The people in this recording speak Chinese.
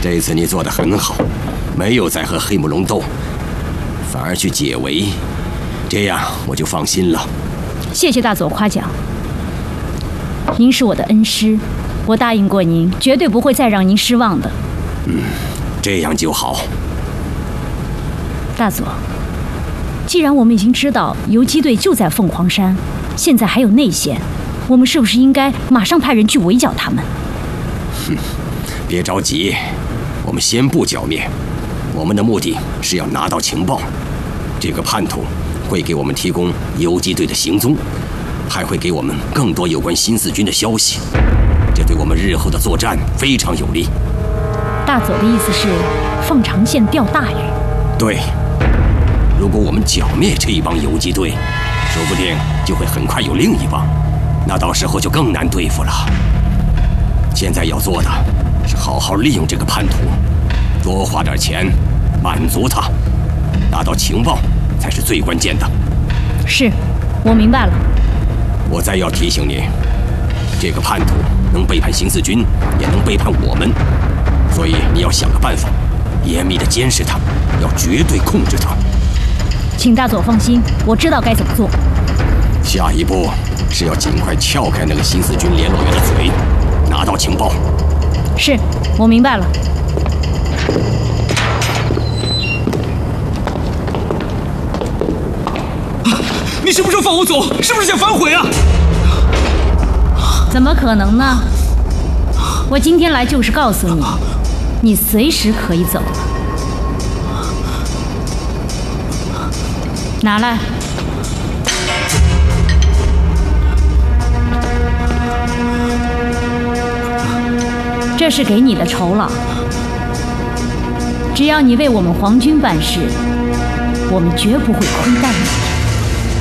这次你做得很好，没有再和黑木龙斗，反而去解围，这样我就放心了。 谢谢大佐夸奖，您是我的恩师，我答应过您，绝对不会再让您失望的。 这样就好。 大佐，既然我们已经知道游击队就在凤凰山，现在还有内线，我们是不是应该马上派人去围剿他们？ 别着急，我们先不剿灭，我们的目的是要拿到情报。这个叛徒会给我们提供游击队的行踪，还会给我们更多有关新四军的消息，这对我们日后的作战非常有利。 大佐的意思是凤长县钓大鱼？ 对，如果我们剿灭这一帮游击队，说不定就会很快有另一帮，那到时候就更难对付了。现在要做的是好好利用这个叛徒，多花点钱满足他，拿到情报才是最关键的。 是，我明白了。 我再要提醒你，这个叛徒能背叛新四军，也能背叛我们，所以你要想个办法，严密地监视他，要绝对控制他。 请大佐放心，我知道该怎么做。 下一步是要尽快撬开那个新四军联络员的嘴，拿到情报。 是，我明白了。 你什么时候放我走？是不是想反悔啊？ 怎么可能呢？我今天来就是告诉你，你随时可以走了。拿来。这是给你的酬劳，只要你为我们皇军办事，我们绝不会亏待你。